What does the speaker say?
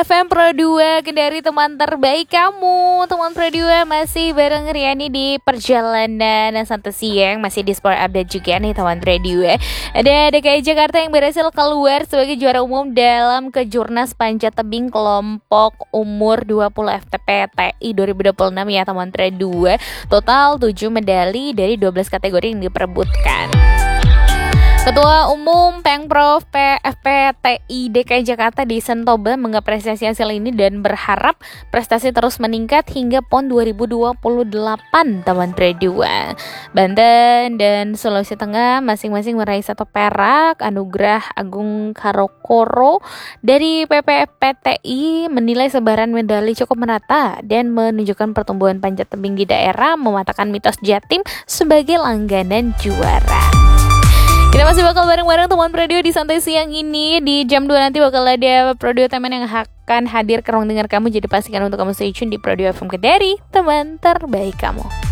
FM Pro 2 Kendari, teman terbaik kamu. Teman Pro 2 masih bareng Riani di perjalanan sampai siang. Masih di Sport Update juga nih teman Pro 2. Ada DKI Jakarta yang berhasil keluar sebagai juara umum dalam Kejurnas Panjat Tebing kelompok umur 20 FTP TI 2026 ya teman Pro 2. Total 7 medali dari 12 kategori yang diperebutkan. Ketua Umum Pengprov FPTI DKI Jakarta di Sentoba mengapresiasi hasil ini dan berharap prestasi terus meningkat hingga PON 2028 teman Tredua. Banten dan Sulawesi Tengah masing-masing meraih 1 perak. Anugerah Agung Karokoro dari PPFPTI menilai sebaran medali cukup merata dan menunjukkan pertumbuhan panjat tebing di daerah, mematahkan mitos Jatim sebagai langganan juara. Kita masih bakal bareng-bareng teman Pro2 di santai siang ini. Di jam 2 nanti bakal ada Pro2 teman yang akan hadir ke ruang dengar kamu. Jadi pastikan untuk kamu stay tune di Pro2 FM Kendari, teman terbaik kamu.